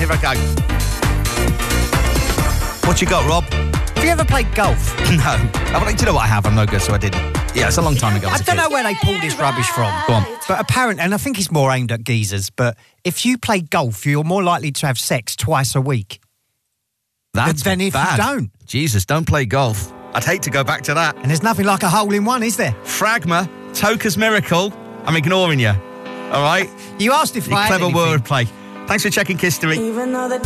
give it a go. What you got, Rob? Have you ever played golf? No. Do you know what I have? I'm no good, so I didn't. Yeah, it's a long time ago. I don't know where they pulled this rubbish from. Go on. But apparently, and I think it's more aimed at geezers, but if you play golf, you're more likely to have sex twice a week. That's than if bad. you don't. Jesus, don't play golf. I'd hate to go back to that. And there's nothing like a hole-in-one, is there? Fragma, Toka's Miracle. I'm ignoring you. All right? You asked if I had clever anything. wordplay. Thanks for checking History. Even though the